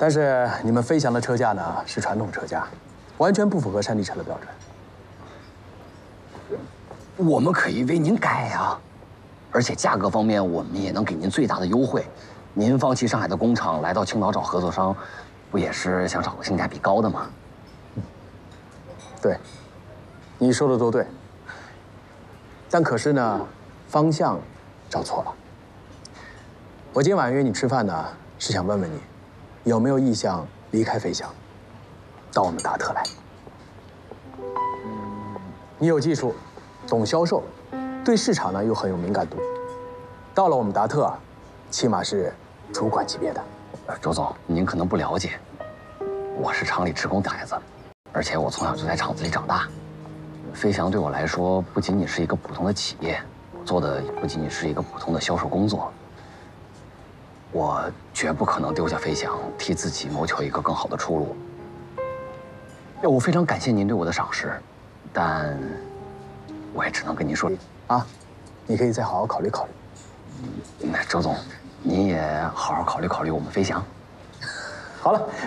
但是你们飞翔的车架呢是传统车架，完全不符合山地车的标准。 我们可以为您改呀，而且价格方面我们也能给您最大的优惠。您放弃上海的工厂，来到青岛找合作商，不也是想找个性价比高的吗？ 对，你说的都对。但可是呢，方向找错了。我今晚约你吃饭呢，是想问问你，有没有意向离开飞翔，到我们达特来？你有技术，懂销售，对市场呢又很有敏感度。到了我们达特，起码是主管级别的。 周总，您可能不了解，我是厂里职工崽子，而且我从小就在厂子里长大。飞翔对我来说不仅仅是一个普通的企业，我做的也不仅仅是一个普通的销售工作。我绝不可能丢下飞翔，替自己谋求一个更好的出路。我非常感谢您对我的赏识，但我也只能跟您说， 啊，你可以再好好考虑考虑。 周总，您也好好考虑考虑我们飞翔。 好了。